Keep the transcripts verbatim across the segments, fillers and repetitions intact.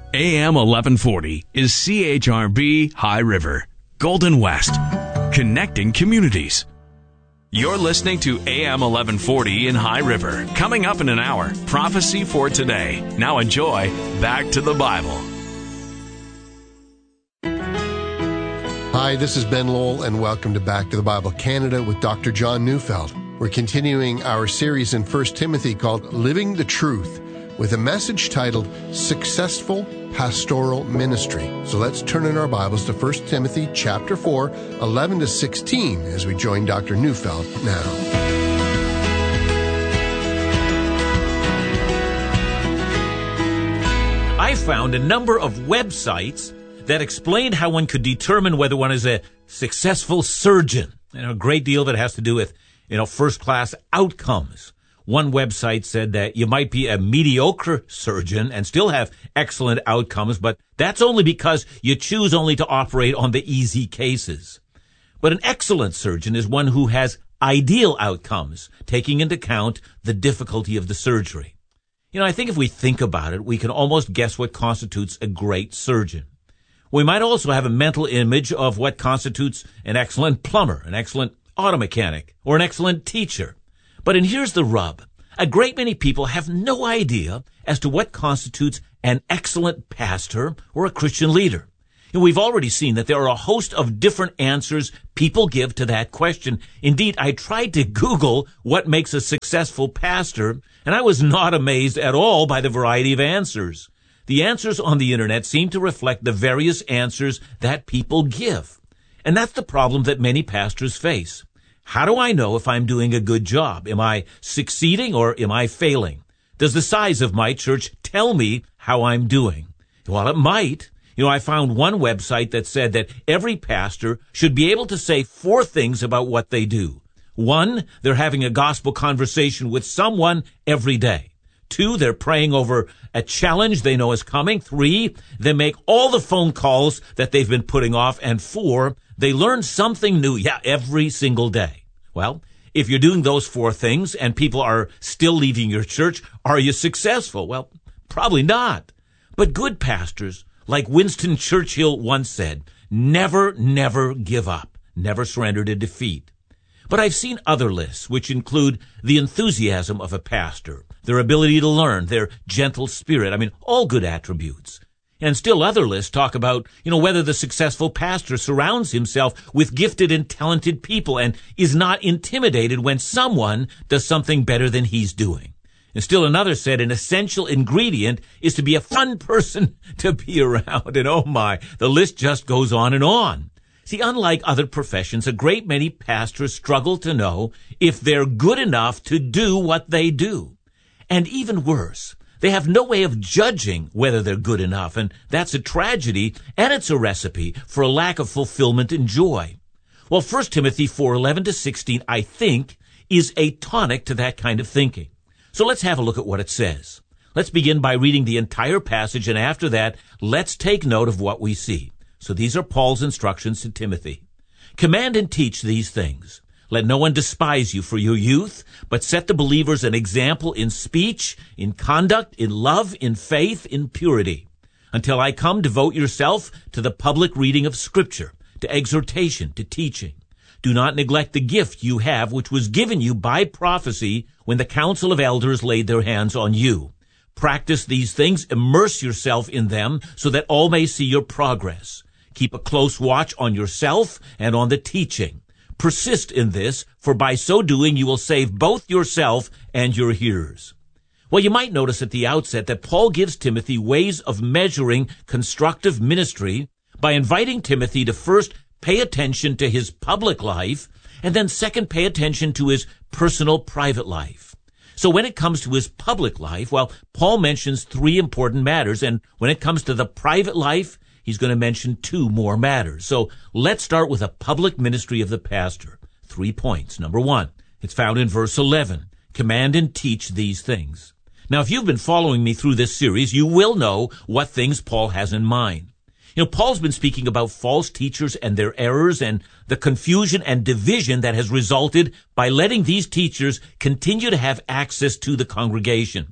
A M eleven forty is C H R B High River, Golden West, connecting communities. You're listening to A M eleven forty in High River. Coming up in an hour, Prophecy for Today. Now enjoy Back to the Bible. Hi, this is Ben Lowell, and welcome to Back to the Bible Canada with Doctor John Neufeld. We're continuing our series in First Timothy called Living the Truth, with a message titled Successful Pastoral Ministry. So let's turn in our Bibles to First Timothy chapter four, eleven to sixteen, as we join Doctor Neufeld now. I found a number of websites that explained how one could determine whether one is a successful surgeon. And a great deal of it has to do with, you know, first-class outcomes. One website said that you might be a mediocre surgeon and still have excellent outcomes, but that's only because you choose only to operate on the easy cases. But an excellent surgeon is one who has ideal outcomes, taking into account the difficulty of the surgery. You know, I think if we think about it, we can almost guess what constitutes a great surgeon. We might also have a mental image of what constitutes an excellent plumber, an excellent auto mechanic, or an excellent teacher. But and here's the rub. A great many people have no idea as to what constitutes an excellent pastor or a Christian leader. And we've already seen that there are a host of different answers people give to that question. Indeed, I tried to Google what makes a successful pastor, and I was not amazed at all by the variety of answers. The answers on the internet seem to reflect the various answers that people give. And that's the problem that many pastors face. How do I know if I'm doing a good job? Am I succeeding or am I failing? Does the size of my church tell me how I'm doing? Well, it might. You know, I found one website that said that every pastor should be able to say four things about what they do. One, they're having a gospel conversation with someone every day. Two, they're praying over a challenge they know is coming. Three, they make all the phone calls that they've been putting off. And four, they learn something new, yeah, every single day. Well, if you're doing those four things and people are still leaving your church, are you successful? Well, probably not. But good pastors, like Winston Churchill once said, never, never give up, never surrender to defeat. But I've seen other lists, which include the enthusiasm of a pastor, their ability to learn, their gentle spirit. I mean, all good attributes. And still other lists talk about, you know, whether the successful pastor surrounds himself with gifted and talented people and is not intimidated when someone does something better than he's doing. And still another said an essential ingredient is to be a fun person to be around. And oh my, the list just goes on and on. See, unlike other professions, a great many pastors struggle to know if they're good enough to do what they do. And even worse, they have no way of judging whether they're good enough, and that's a tragedy, and it's a recipe for a lack of fulfillment and joy. Well, First Timothy four, eleven to sixteen, I think, is a tonic to that kind of thinking. So let's have a look at what it says. Let's begin by reading the entire passage, and after that, let's take note of what we see. So these are Paul's instructions to Timothy. Command and teach these things. Let no one despise you for your youth, but set the believers an example in speech, in conduct, in love, in faith, in purity. Until I come, devote yourself to the public reading of Scripture, to exhortation, to teaching. Do not neglect the gift you have, which was given you by prophecy when the council of elders laid their hands on you. Practice these things, immerse yourself in them, so that all may see your progress. Keep a close watch on yourself and on the teaching. Persist in this, for by so doing you will save both yourself and your hearers. Well, you might notice at the outset that Paul gives Timothy ways of measuring constructive ministry by inviting Timothy to first pay attention to his public life, and then second, pay attention to his personal private life. So when it comes to his public life, well, Paul mentions three important matters, and when it comes to the private life, he's going to mention two more matters. So let's start with a public ministry of the pastor. Three points. Number one, it's found in verse eleven. Command and teach these things. Now, if you've been following me through this series, you will know what things Paul has in mind. You know, Paul's been speaking about false teachers and their errors and the confusion and division that has resulted by letting these teachers continue to have access to the congregation.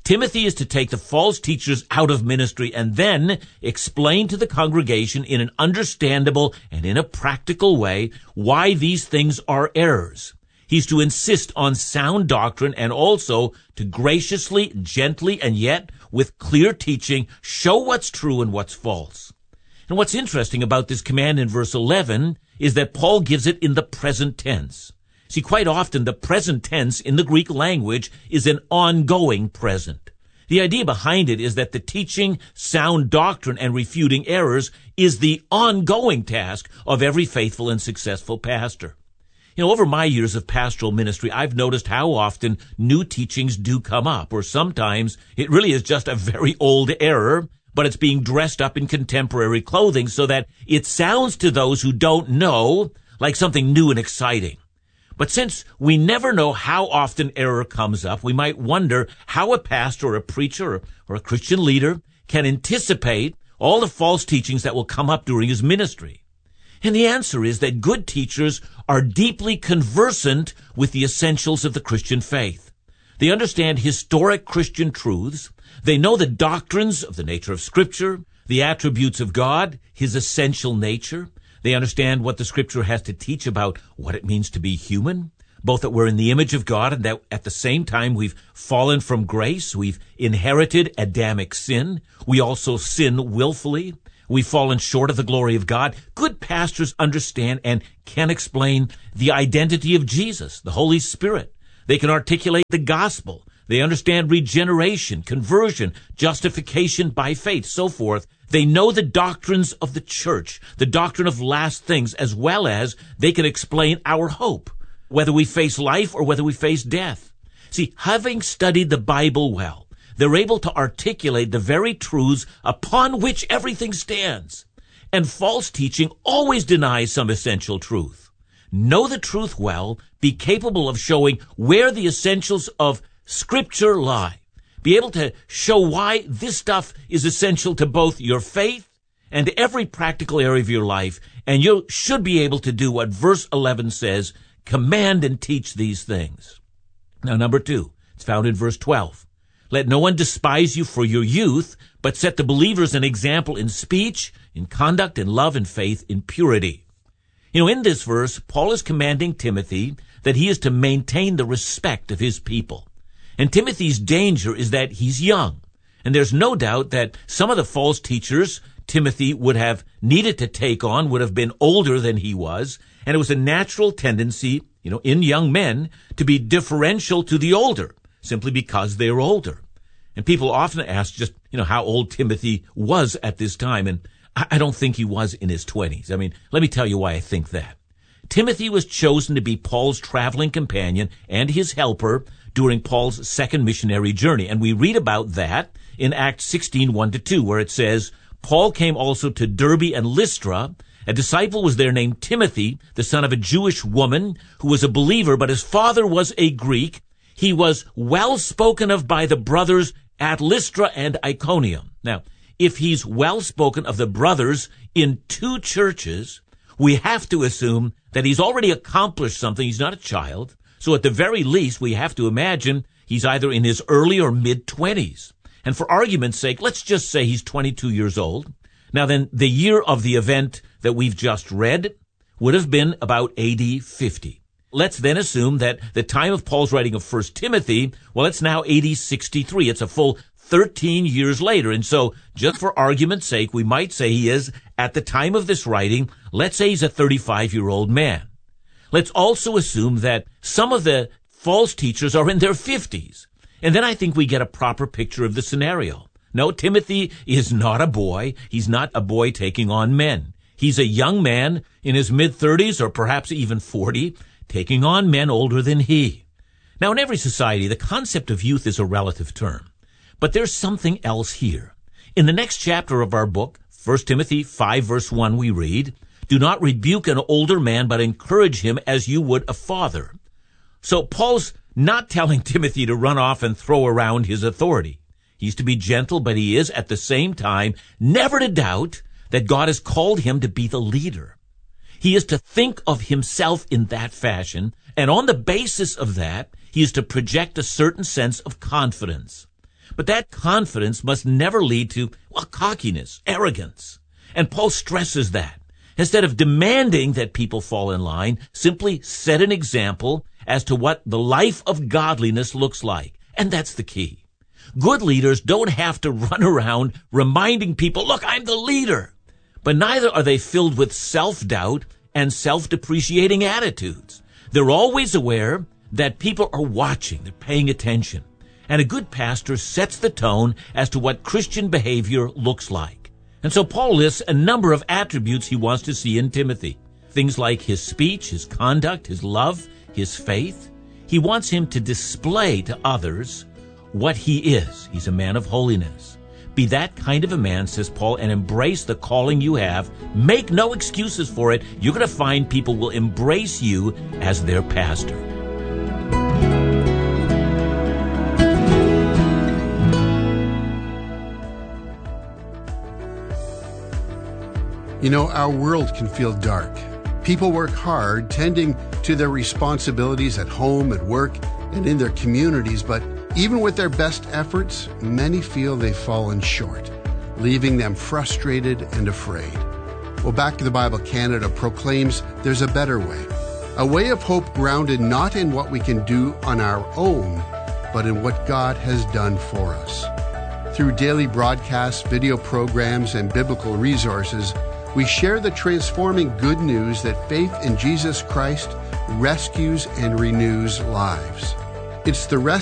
Timothy is to take the false teachers out of ministry and then explain to the congregation in an understandable and in a practical way why these things are errors. He's to insist on sound doctrine and also to graciously, gently, and yet with clear teaching show what's true and what's false. And what's interesting about this command in verse eleven is that Paul gives it in the present tense. See, quite often the present tense in the Greek language is an ongoing present. The idea behind it is that the teaching sound doctrine and refuting errors is the ongoing task of every faithful and successful pastor. You know, over my years of pastoral ministry, I've noticed how often new teachings do come up, or sometimes it really is just a very old error, but it's being dressed up in contemporary clothing so that it sounds to those who don't know like something new and exciting. But since we never know how often error comes up, we might wonder how a pastor or a preacher or, or a Christian leader can anticipate all the false teachings that will come up during his ministry. And the answer is that good teachers are deeply conversant with the essentials of the Christian faith. They understand historic Christian truths. They know the doctrines of the nature of Scripture, the attributes of God, His essential nature. They understand what the Scripture has to teach about what it means to be human, both that we're in the image of God and that at the same time we've fallen from grace, we've inherited Adamic sin, we also sin willfully, we've fallen short of the glory of God. Good pastors understand and can explain the identity of Jesus, the Holy Spirit. They can articulate the gospel. They understand regeneration, conversion, justification by faith, so forth. They know the doctrines of the church, the doctrine of last things, as well as they can explain our hope, whether we face life or whether we face death. See, having studied the Bible well, they're able to articulate the very truths upon which everything stands. And false teaching always denies some essential truth. Know the truth well, be capable of showing where the essentials of Scripture lie. Be able to show why this stuff is essential to both your faith and every practical area of your life. And you should be able to do what verse eleven says, command and teach these things. Now, number two, it's found in verse twelve. Let no one despise you for your youth, but set the believers an example in speech, in conduct, in love, in faith, in purity. You know, in this verse, Paul is commanding Timothy that he is to maintain the respect of his people. And Timothy's danger is that he's young. And there's no doubt that some of the false teachers Timothy would have needed to take on would have been older than he was. And it was a natural tendency, you know, in young men to be differential to the older, simply because they're older. And people often ask just, you know, how old Timothy was at this time. And I don't think he was in his twenties. I mean, let me tell you why I think that. Timothy was chosen to be Paul's traveling companion and his helper during Paul's second missionary journey. And we read about that in Acts sixteen, one to two, where it says, Paul came also to Derbe and Lystra. A disciple was there named Timothy, the son of a Jewish woman who was a believer, but his father was a Greek. He was well spoken of by the brothers at Lystra and Iconium. Now, if he's well spoken of the brothers in two churches, we have to assume that he's already accomplished something. He's not a child. So at the very least, we have to imagine he's either in his early or mid-twenties. And for argument's sake, let's just say he's twenty-two years old. Now then, the year of the event that we've just read would have been about A D fifty. Let's then assume that the time of Paul's writing of First Timothy, well, it's now A D sixty-three. It's a full thirteen years later. And so, just for argument's sake, we might say he is, at the time of this writing, let's say he's a thirty-five-year-old man. Let's also assume that some of the false teachers are in their fifties. And then I think we get a proper picture of the scenario. No, Timothy is not a boy. He's not a boy taking on men. He's a young man in his mid-thirties or perhaps even forty, taking on men older than he. Now, in every society, the concept of youth is a relative term. But there's something else here. In the next chapter of our book, First Timothy five, verse one, we read, do not rebuke an older man, but encourage him as you would a father. So Paul's not telling Timothy to run off and throw around his authority. He's to be gentle, but he is at the same time never to doubt that God has called him to be the leader. He is to think of himself in that fashion, and on the basis of that, he is to project a certain sense of confidence. But that confidence must never lead to, well, cockiness, arrogance. And Paul stresses that. Instead of demanding that people fall in line, simply set an example as to what the life of godliness looks like. And that's the key. Good leaders don't have to run around reminding people, look, I'm the leader. But neither are they filled with self-doubt and self-depreciating attitudes. They're always aware that people are watching, they're paying attention. And a good pastor sets the tone as to what Christian behavior looks like. And so Paul lists a number of attributes he wants to see in Timothy. Things like his speech, his conduct, his love, his faith. He wants him to display to others what he is. He's a man of holiness. Be that kind of a man, says Paul, and embrace the calling you have. Make no excuses for it. You're going to find people will embrace you as their pastor. You know, our world can feel dark. People work hard tending to their responsibilities at home, at work, and in their communities, but even with their best efforts, many feel they've fallen short, leaving them frustrated and afraid. Well, Back to the Bible Canada proclaims there's a better way, a way of hope grounded not in what we can do on our own, but in what God has done for us. Through daily broadcasts, video programs, and biblical resources, we share the transforming good news that faith in Jesus Christ rescues and renews lives. It's the